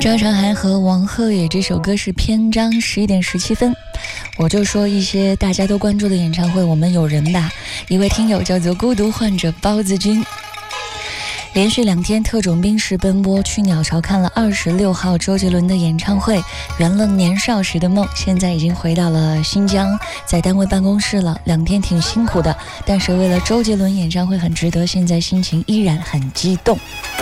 赵长涵和王鹤野这首歌是篇章11点17分。我就说一些大家都关注的演唱会，我们有人吧。一位听友叫做孤独患者包子君，连续2天特种兵式奔波，去鸟巢看了26号周杰伦的演唱会，圆了年少时的梦。现在已经回到了新疆，在单位办公室了。2天挺辛苦的，但是为了周杰伦演唱会很值得，现在心情依然很激动。